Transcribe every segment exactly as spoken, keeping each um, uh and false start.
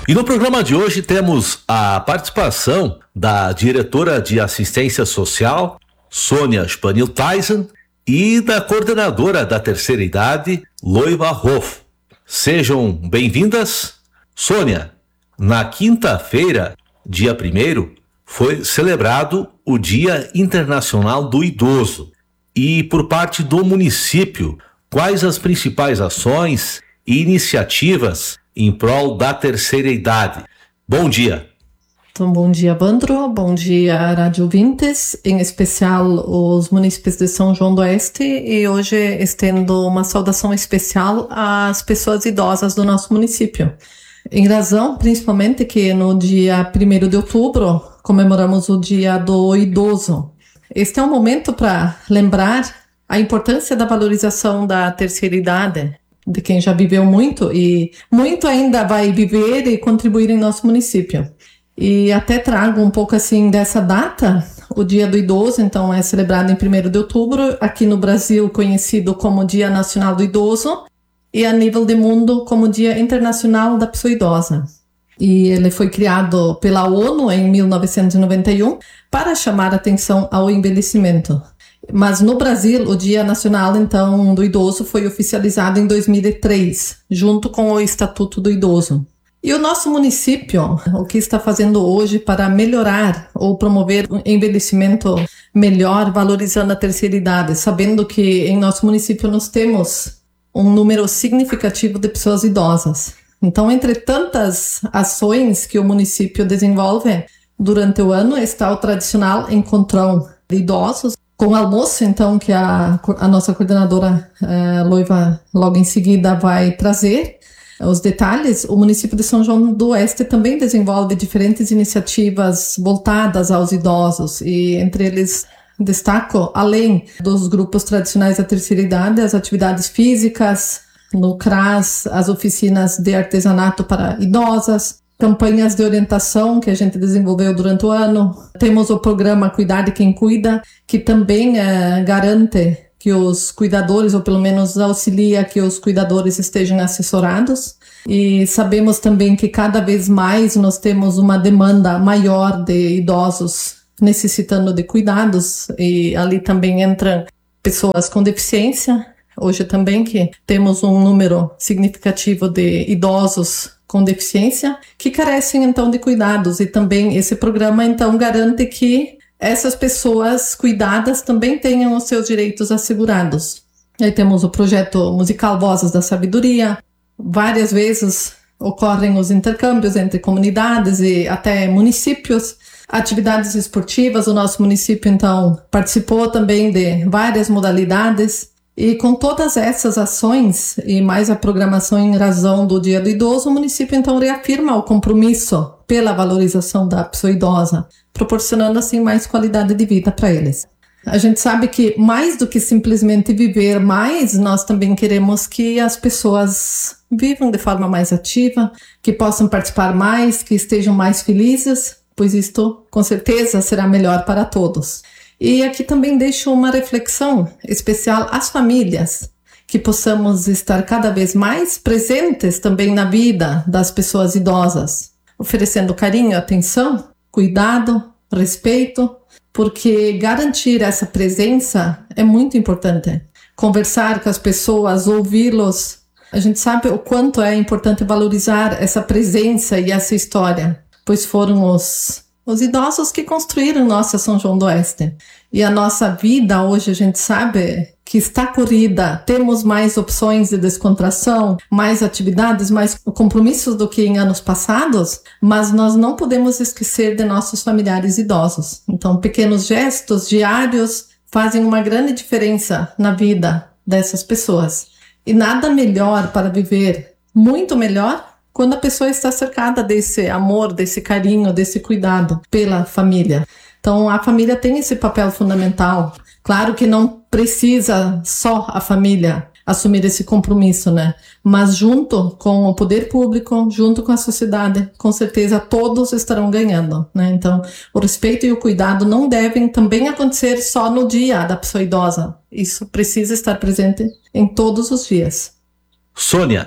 E no programa de hoje temos a participação da diretora de assistência social, Sônia Spanil Tyson, e da coordenadora da terceira idade, Loiva Hoff. Sejam bem-vindas. Sônia, na quinta-feira, dia primeiro, foi celebrado o Dia Internacional do Idoso. E por parte do município, quais as principais ações e iniciativas em prol da terceira idade? Bom dia. Então, bom dia, Bandro. Bom dia, rádio ouvintes, em especial os munícipes de São João do Oeste. E hoje estendo uma saudação especial às pessoas idosas do nosso município. Em razão, principalmente, que no dia primeiro de outubro comemoramos o Dia do Idoso. Este é um momento para lembrar a importância da valorização da terceira idade, de quem já viveu muito e muito ainda vai viver e contribuir em nosso município. E até trago um pouco assim dessa data, o Dia do Idoso, então é celebrado em primeiro de outubro, aqui no Brasil conhecido como Dia Nacional do Idoso e a nível de mundo como Dia Internacional da Pessoa Idosa. E ele foi criado pela ONU em mil novecentos e noventa e um para chamar atenção ao envelhecimento. Mas no Brasil, o Dia Nacional então do Idoso foi oficializado em dois mil e três, junto com o Estatuto do Idoso. E o nosso município, o que está fazendo hoje para melhorar ou promover um envelhecimento melhor, valorizando a terceira idade, sabendo que em nosso município nós temos um número significativo de pessoas idosas. Então, entre tantas ações que o município desenvolve durante o ano, está o tradicional encontrão de idosos, com almoço, então, que a, a nossa coordenadora eh, Loiva logo em seguida vai trazer os detalhes. O município de São João do Oeste também desenvolve diferentes iniciativas voltadas aos idosos e entre eles destaco, além dos grupos tradicionais da terceira idade, as atividades físicas, no C R A S, as oficinas de artesanato para idosas, campanhas de orientação que a gente desenvolveu durante o ano. Temos o programa Cuidar de Quem Cuida, que também eh, garante que os cuidadores, ou pelo menos auxilia que os cuidadores estejam assessorados. E sabemos também que cada vez mais nós temos uma demanda maior de idosos necessitando de cuidados, e ali também entram pessoas com deficiência. Hoje também que temos um número significativo de idosos com deficiência que carecem então de cuidados, e também esse programa então garante que essas pessoas cuidadas também tenham os seus direitos assegurados. Aí temos o projeto musical Vozes da Sabedoria. Várias vezes ocorrem os intercâmbios entre comunidades e até municípios. Atividades esportivas, o nosso município então participou também de várias modalidades. E com todas essas ações e mais a programação em razão do Dia do Idoso, o município então reafirma o compromisso pela valorização da pessoa idosa, proporcionando assim mais qualidade de vida para eles. A gente sabe que mais do que simplesmente viver mais, nós também queremos que as pessoas vivam de forma mais ativa, que possam participar mais, que estejam mais felizes, pois isto com certeza será melhor para todos. E aqui também deixo uma reflexão especial às famílias, que possamos estar cada vez mais presentes também na vida das pessoas idosas, oferecendo carinho, atenção, cuidado, respeito, porque garantir essa presença é muito importante. Conversar com as pessoas, ouvi-los, a gente sabe o quanto é importante valorizar essa presença e essa história, pois foram os Os idosos que construíram nossa São João do Oeste. E a nossa vida hoje a gente sabe que está corrida. Temos mais opções de descontração, mais atividades, mais compromissos do que em anos passados, mas nós não podemos esquecer de nossos familiares idosos. Então, pequenos gestos diários fazem uma grande diferença na vida dessas pessoas. E nada melhor para viver muito melhor quando a pessoa está cercada desse amor, desse carinho, desse cuidado pela família. Então, a família tem esse papel fundamental. Claro que não precisa só a família assumir esse compromisso, né? Mas junto com o poder público, junto com a sociedade, com certeza todos estarão ganhando, né? Então, o respeito e o cuidado não devem também acontecer só no dia da pessoa idosa. Isso precisa estar presente em todos os dias. Sônia,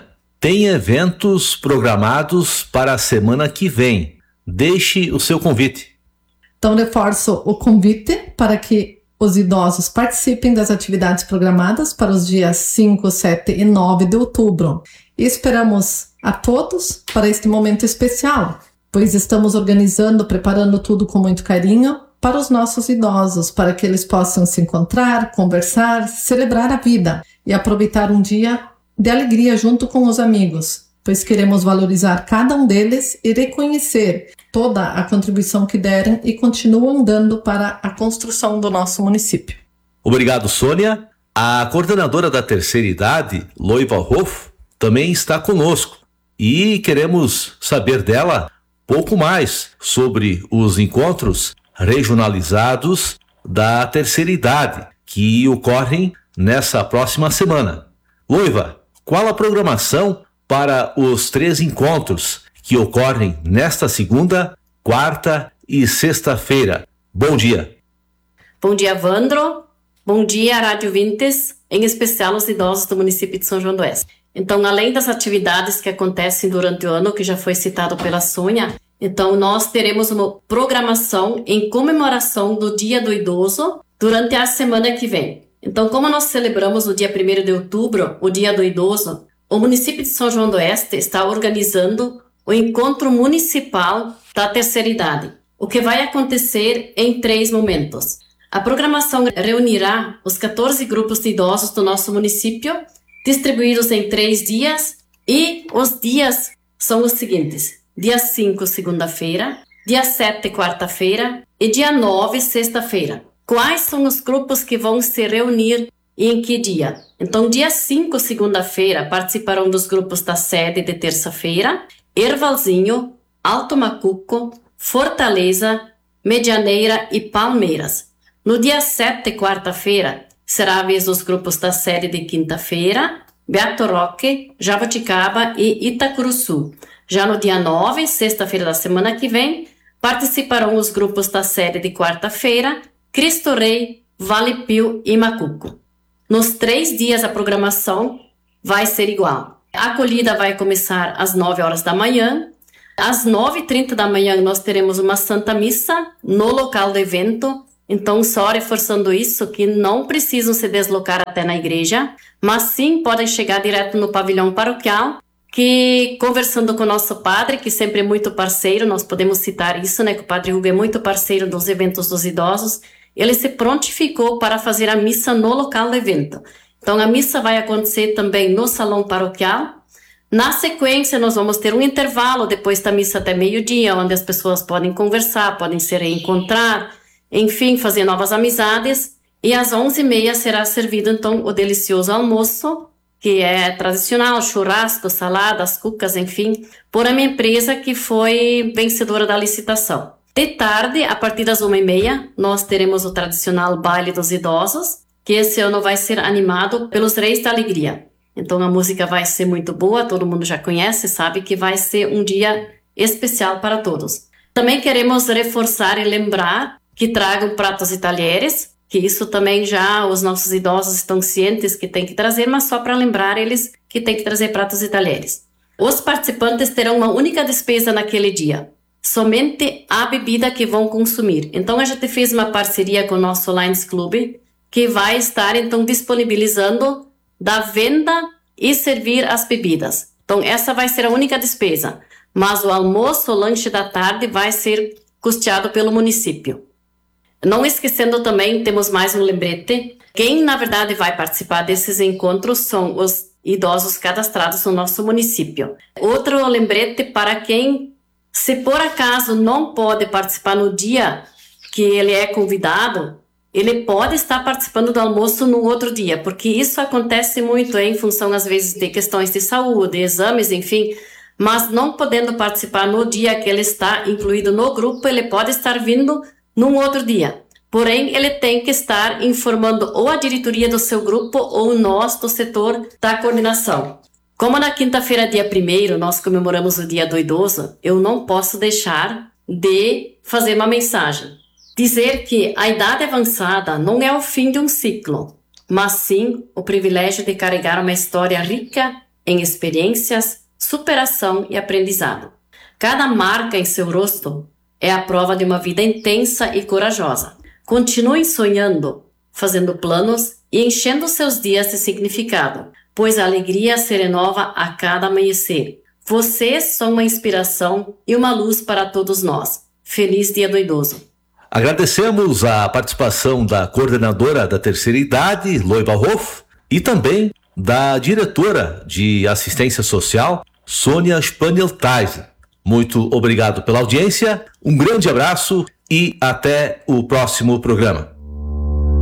tem eventos programados para a semana que vem. Deixe o seu convite. Então, reforço o convite para que os idosos participem das atividades programadas para os dias cinco, sete e nove de outubro. E esperamos a todos para este momento especial, pois estamos organizando, preparando tudo com muito carinho para os nossos idosos, para que eles possam se encontrar, conversar, celebrar a vida e aproveitar um dia de alegria junto com os amigos, pois queremos valorizar cada um deles e reconhecer toda a contribuição que deram e continuam dando para a construção do nosso município. Obrigado, Sônia. A coordenadora da terceira idade, Loiva Hoff, também está conosco e queremos saber dela pouco mais sobre os encontros regionalizados da terceira idade que ocorrem nessa próxima semana. Loiva, qual a programação para os três encontros que ocorrem nesta segunda, quarta e sexta-feira? Bom dia. Bom dia, Vandro. Bom dia, Rádio Vintes, em especial os idosos do município de São João do Oeste. Então, além das atividades que acontecem durante o ano, que já foi citado pela Sônia, então nós teremos uma programação em comemoração do Dia do Idoso durante a semana que vem. Então, como nós celebramos no dia primeiro de outubro, o Dia do Idoso, o município de São João do Oeste está organizando o encontro municipal da terceira idade, o que vai acontecer em três momentos. A programação reunirá os catorze grupos de idosos do nosso município, distribuídos em três dias, e os dias são os seguintes: dia cinco, segunda-feira, dia sete, quarta-feira e dia nove, sexta-feira. Quais são os grupos que vão se reunir e em que dia? Então, dia cinco, segunda-feira, participarão dos grupos da sede de terça-feira, Ervalzinho, Alto Macuco, Fortaleza, Medianeira e Palmeiras. No dia sete, quarta-feira, será a vez dos grupos da sede de quinta-feira, Beato Roque, Jaboticaba e Itacuruçu. Já no dia nove, sexta-feira da semana que vem, participarão os grupos da sede de quarta-feira, Cristo Rei, Vale Pio e Macuco. Nos três dias a programação vai ser igual. A acolhida vai começar às nove horas da manhã. Às nove e trinta da manhã nós teremos uma Santa Missa no local do evento. Então, só reforçando isso, que não precisam se deslocar até na igreja, mas sim podem chegar direto no pavilhão paroquial, que conversando com o nosso padre, que sempre é muito parceiro, nós podemos citar isso, né, que o padre Hugo é muito parceiro dos eventos dos idosos, ele se prontificou para fazer a missa no local do evento. Então, a missa vai acontecer também no salão paroquial. Na sequência, nós vamos ter um intervalo depois da missa até meio-dia, onde as pessoas podem conversar, podem se reencontrar, enfim, fazer novas amizades. E às onze e meia será servido, então, o delicioso almoço, que é tradicional, churrasco, saladas, cucas, enfim, por uma empresa que foi vencedora da licitação. De tarde, a partir das uma e meia, nós teremos o tradicional baile dos idosos, que esse ano vai ser animado pelos Reis da Alegria. Então a música vai ser muito boa, todo mundo já conhece, sabe que vai ser um dia especial para todos. Também queremos reforçar e lembrar que tragam pratos e talheres, que isso também já os nossos idosos estão cientes que tem que trazer, mas só para lembrar eles que tem que trazer pratos e talheres. Os participantes terão uma única despesa naquele dia, somente a bebida que vão consumir. Então a gente fez uma parceria com o nosso Lions Club, que vai estar então disponibilizando da venda e servir as bebidas. Então essa vai ser a única despesa, mas o almoço, o lanche da tarde vai ser custeado pelo município. Não esquecendo também, temos mais um lembrete. Quem, na verdade, vai participar desses encontros são os idosos cadastrados no nosso município. Outro lembrete para quem, se por acaso não pode participar no dia que ele é convidado, ele pode estar participando do almoço no outro dia, porque isso acontece muito em função, às vezes, de questões de saúde, exames, enfim, mas não podendo participar no dia que ele está incluído no grupo, ele pode estar vindo num outro dia. Porém, ele tem que estar informando ou a diretoria do seu grupo ou nós do setor da coordenação. Como na quinta-feira, dia primeiro, nós comemoramos o Dia do Idoso, eu não posso deixar de fazer uma mensagem. Dizer que a idade avançada não é o fim de um ciclo, mas sim o privilégio de carregar uma história rica em experiências, superação e aprendizado. Cada marca em seu rosto é a prova de uma vida intensa e corajosa. Continue sonhando, fazendo planos e enchendo seus dias de significado, pois a alegria se renova a cada amanhecer. Vocês são uma inspiração e uma luz para todos nós. Feliz Dia do Idoso. Agradecemos a participação da coordenadora da terceira idade, Loiba Hoff, e também da diretora de assistência social, Sônia Spaniel-Tyson. Muito obrigado pela audiência, um grande abraço e até o próximo programa.